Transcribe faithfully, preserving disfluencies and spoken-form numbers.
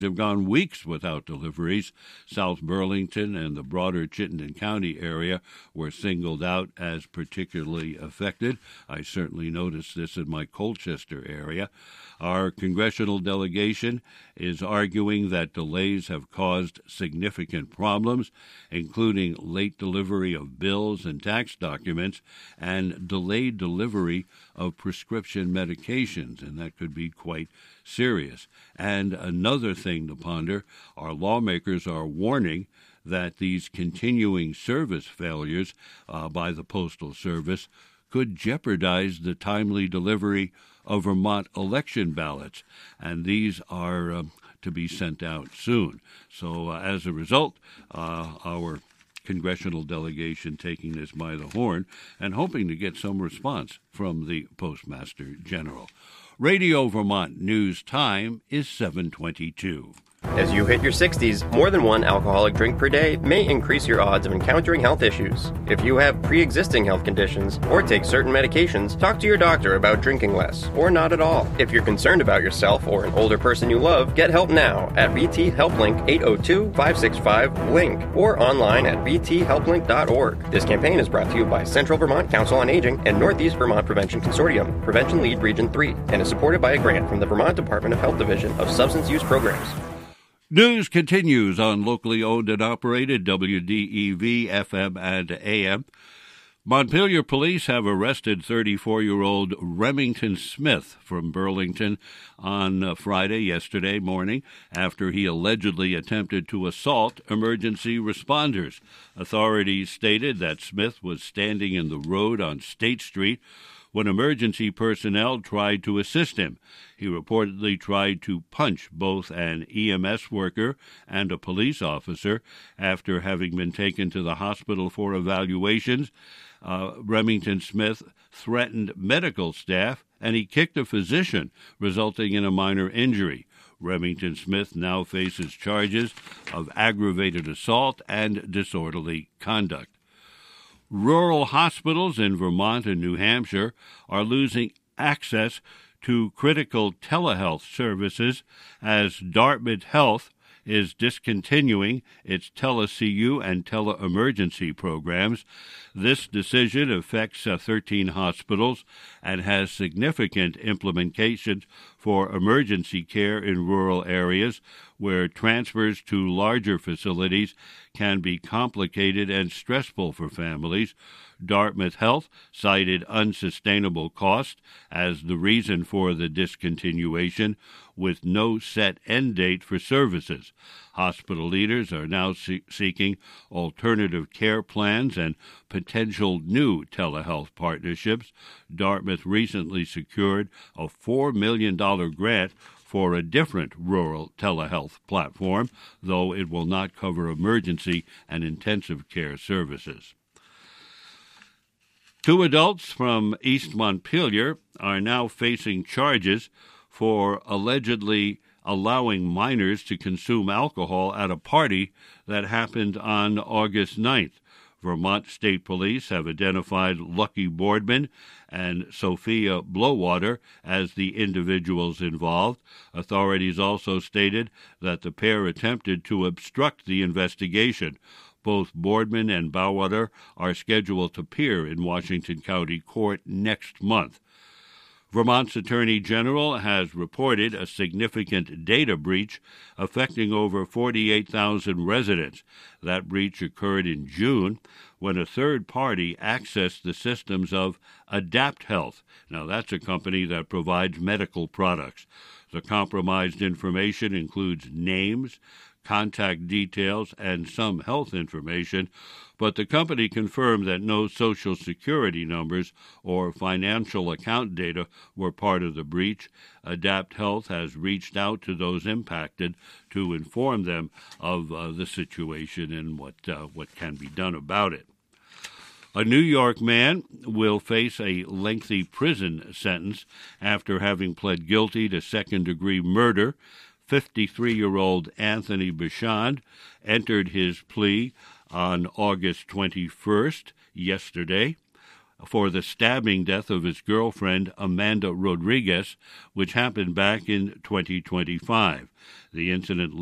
have gone weeks without deliveries. South Burlington and the broader Chittenden County area were singled out as particularly affected. I certainly noticed this in my Colchester area. Our congressional delegation is arguing that delays have caused significant problems, including late delivery of bills and tax documents and delayed delivery of prescription medications, and that could be quite serious. And another thing to ponder, our lawmakers are warning that these continuing service failures uh, by the Postal Service could jeopardize the timely delivery of Vermont election ballots, and these are uh, to be sent out soon. So uh, as a result, uh, our congressional delegation taking this by the horn and hoping to get some response from the Postmaster General. Radio Vermont News time is seven twenty-two. As you hit your sixties, more than one alcoholic drink per day may increase your odds of encountering health issues. If you have pre-existing health conditions or take certain medications, talk to your doctor about drinking less or not at all. If you're concerned about yourself or an older person you love, get help now at V T HelpLink eight oh two, five six five, LINK or online at v t help link dot org. This campaign is brought to you by Central Vermont Council on Aging and Northeast Vermont Prevention Consortium, Prevention Lead Region three, and is supported by a grant from the Vermont Department of Health Division of Substance Use Programs. News continues on locally owned and operated W D E V, F M, and A M. Montpelier police have arrested thirty-four-year-old Remington Smith from Burlington on Friday, yesterday morning, after he allegedly attempted to assault emergency responders. Authorities stated that Smith was standing in the road on State Street when emergency personnel tried to assist him. He reportedly tried to punch both an E M S worker and a police officer after having been taken to the hospital for evaluations. Uh, Remington Smith threatened medical staff, and he kicked a physician, resulting in a minor injury. Remington Smith now faces charges of aggravated assault and disorderly conduct. Rural hospitals in Vermont and New Hampshire are losing access to critical telehealth services as Dartmouth Health is discontinuing its tele-C U and tele-emergency programs. This decision affects uh, thirteen hospitals and has significant implications for emergency care in rural areas where transfers to larger facilities can be complicated and stressful for families. Dartmouth Health cited unsustainable cost as the reason for the discontinuation, with no set end date for services. Hospital leaders are now see- seeking alternative care plans and potential new telehealth partnerships. Dartmouth recently secured a four million dollars grant for a different rural telehealth platform, though it will not cover emergency and intensive care services. Two adults from East Montpelier are now facing charges for allegedly allowing minors to consume alcohol at a party that happened on August ninth. Vermont State Police have identified Lucky Boardman and Sophia Blowater as the individuals involved. Authorities also stated that the pair attempted to obstruct the investigation. Both Boardman and Blowater are scheduled to appear in Washington County Court next month. Vermont's Attorney General has reported a significant data breach affecting over forty-eight thousand residents. That breach occurred in June when a third party accessed the systems of Adapt Health. Now, that's a company that provides medical products. The compromised information includes names, contact details, and some health information, but the company confirmed that no Social Security numbers or financial account data were part of the breach. Adapt Health has reached out to those impacted to inform them of uh, the situation and what uh, what can be done about it. A New York man will face a lengthy prison sentence after having pled guilty to second-degree murder. fifty-three-year-old Anthony Bichand entered his plea on August twenty-first, yesterday. for the stabbing death of his girlfriend, Amanda Rodriguez, which happened back in twenty twenty-five. The incident